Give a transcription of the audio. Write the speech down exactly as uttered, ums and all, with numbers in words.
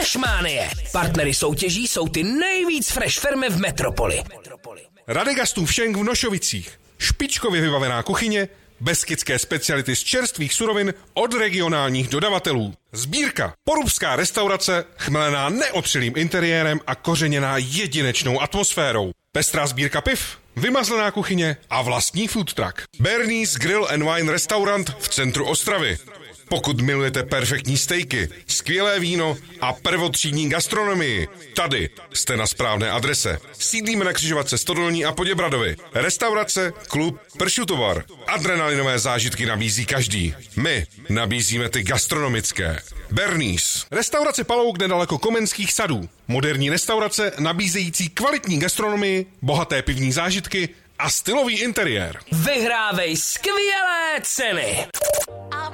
Freshmanie. Partnery soutěží jsou ty nejvíc fresh firmy v metropoli. Radegastův šenk v Nošovicích. Špičkově vybavená kuchyně, beskydské speciality z čerstvých surovin od regionálních dodavatelů. Sbírka. Porubská restaurace, chmelená neotřelým interiérem a kořeněná jedinečnou atmosférou. Pestrá sbírka piv, vymazlená kuchyně a vlastní food truck. Bernie's Grill and Wine Restaurant v centru Ostravy. Pokud milujete perfektní stejky, skvělé víno a prvotřídní gastronomii, tady jste na správné adrese. Sídlíme na křižovatce Stodolní a Poděbradovi. Restaurace, klub, pršutovar. Adrenalinové zážitky nabízí každý. My nabízíme ty gastronomické. Bernie's. Restaurace Palouk nedaleko Komenských sadů. Moderní restaurace nabízející kvalitní gastronomii, bohaté pivní zážitky a stylový interiér. Vyhrávej skvělé ceny!